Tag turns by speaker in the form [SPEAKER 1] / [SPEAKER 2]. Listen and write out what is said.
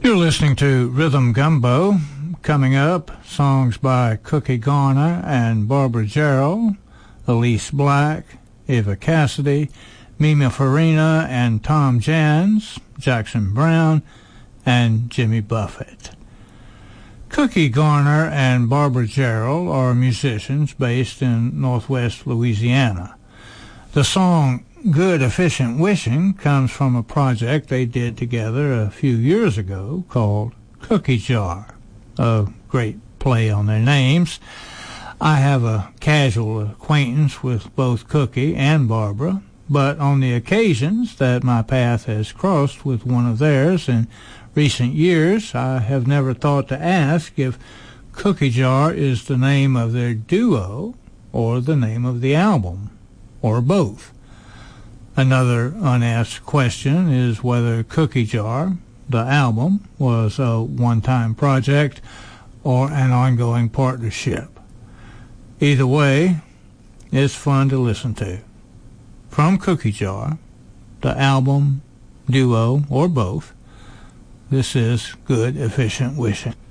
[SPEAKER 1] You're listening to Rhythm Gumbo. Coming up, songs by Cookie Garner and Barbara Jarrell, Elise Black, Eva Cassidy, Mima Farina and Tom Jans, Jackson Brown, and Jimmy Buffett. Cookie Garner and Barbara Jarrell are musicians based in northwest Louisiana. The song Good Efficient Wishing comes from a project they did together a few years ago called Cookie Jar, a great play on their names. I have a casual acquaintance with both Cookie and Barbara, but on the occasions that my path has crossed with one of theirs in recent years, I have never thought to ask if Cookie Jar is the name of their duo or the name of the album, or both. Another unasked question is whether Cookie Jar, the album, was a one-time project or an ongoing partnership. Either way, it's fun to listen to. From Cookie Jar, the album, duo, or both, this is Good Efficient Wishing.